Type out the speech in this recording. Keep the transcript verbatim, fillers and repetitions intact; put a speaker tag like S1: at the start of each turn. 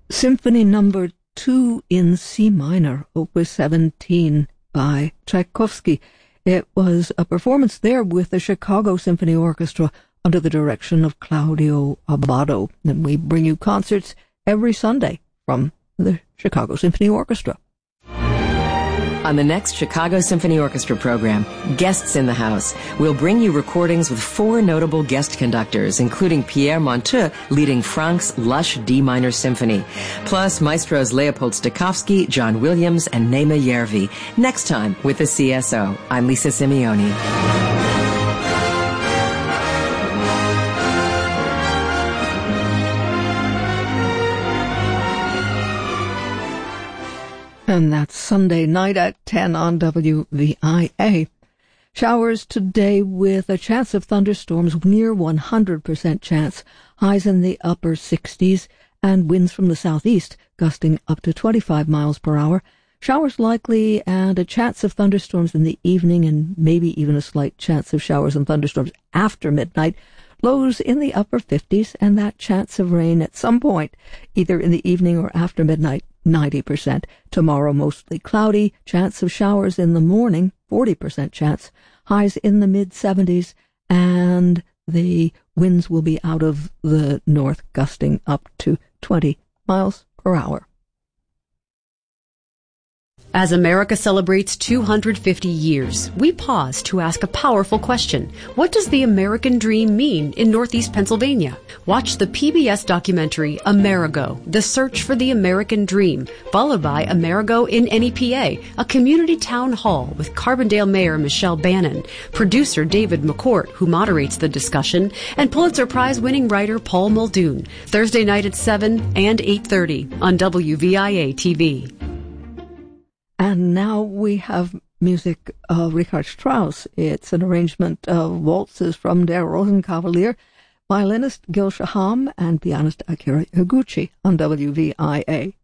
S1: Symphony Number Two in C minor, Opus seventeen by Tchaikovsky. It was a performance there with the Chicago Symphony Orchestra under the direction of Claudio Abbado. And we bring you concerts every Sunday from the Chicago Symphony Orchestra.
S2: On the next Chicago Symphony Orchestra program, Guests in the House, we'll bring you recordings with four notable guest conductors, including Pierre Monteux leading Franck's lush D minor symphony, plus maestros Leopold Stokowski, John Williams, and Naima Järvi. Next time with the C S O. I'm Lisa Simeoni.
S1: And that's Sunday night at ten on W V I A. Showers today with a chance of thunderstorms, near one hundred percent chance, highs in the upper sixties, and winds from the southeast gusting up to twenty-five miles per hour. Showers likely and a chance of thunderstorms in the evening, and maybe even a slight chance of showers and thunderstorms after midnight. Lows in the upper fifties, and that chance of rain at some point, either in the evening or after midnight, ninety percent. Tomorrow, mostly cloudy, chance of showers in the morning, forty percent chance. Highs in the mid-seventies, and the winds will be out of the north, gusting up to twenty miles per hour.
S3: As America celebrates two hundred fifty years, we pause to ask a powerful question. What does the American dream mean in Northeast Pennsylvania? Watch the P B S documentary Amerigo, The Search for the American Dream, followed by Amerigo in N E P A, a community town hall with Carbondale Mayor Michelle Bannon, producer David McCourt, who moderates the discussion, and Pulitzer Prize-winning writer Paul Muldoon, Thursday night at seven and eight thirty on W V I A T V.
S1: And now we have music of Richard Strauss. It's an arrangement of waltzes from Der Rosenkavalier, violinist Gil Shaham and pianist Akira Yaguchi on W V I A.